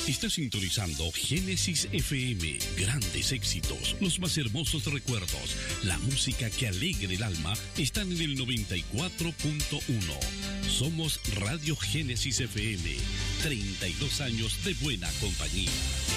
Está sintonizando Génesis FM. Grandes éxitos, los más hermosos recuerdos, la música que alegre el alma están en el 94.1. Somos Radio Génesis FM. 32 años de buena compañía.